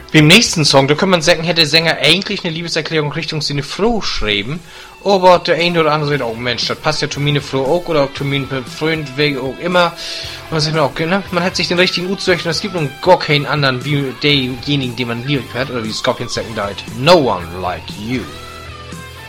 Wie im nächsten Song, da kann man sagen, hätte der Sänger eigentlich eine Liebeserklärung Richtung seine Frau schreiben, aber der eine oder andere sagt, oh Mensch, das passt ja zu meine Frau auch, oder zu meinem Freund, wie auch immer. Und dann sagt man auch, ne, man hat sich den richtigen ausgesucht und es gibt nun gar keinen anderen wie derjenigen, den man lieb hat, oder wie Scorpions sagen, no one like you.